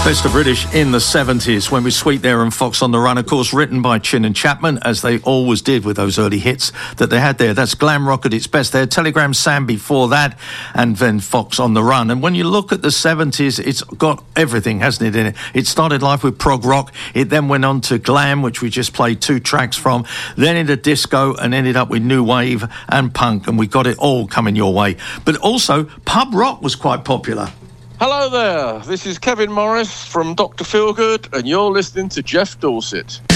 Best of British in the 70s when we Sweet There and Fox on the Run, of course, written by Chin and Chapman, as they always did with those early hits that they had there. That's glam rock at its best there. Telegram Sam before that, and then Fox on the Run. And when you look at the 70s, it's got everything, hasn't it, in it? It started life with prog rock. It then went on to glam, which we just played 2 tracks from, then into disco, and ended up with new wave and punk, and we got it all coming your way. But also, pub rock was quite popular. Hello there, this is Kevin Morris from Dr. Feelgood, and you're listening to Jeff Dorset.